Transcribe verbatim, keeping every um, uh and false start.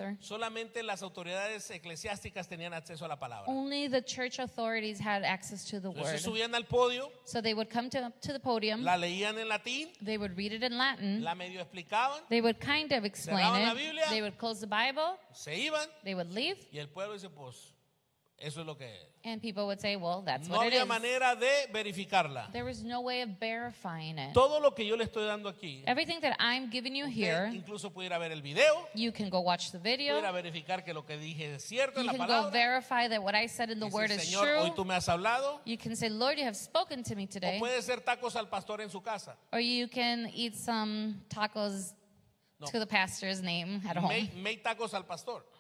author. Solamente las autoridades eclesiásticas tenían acceso a la palabra. Only the church authorities had access to the Entonces word. subían al podio, So they would come to, to the podium, la leían en latín, they would read it in Latin, la medio explicaban, they would kind of explain cerraban la Biblia, it, they would close the Bible, se iban they would leave, y el pueblo dice, pues, eso es lo que es. and people would say, well, that's No what it había is. manera de verificarla. There was no way of verifying it. Todo lo que yo le estoy dando aquí, Everything that I'm giving you usted here, incluso pudiera ver el video, you can go watch the video. pudiera verificar que lo que dije es cierto en You la can go palabra. verify that what I said in the Dice, word is Señor, hoy tú true. me has hablado. You can say, Lord, you have spoken to me O today. puede ser tacos al pastor en su casa. Or you can eat some tacos No. to the pastor's name at Make, home. make tacos al pastor.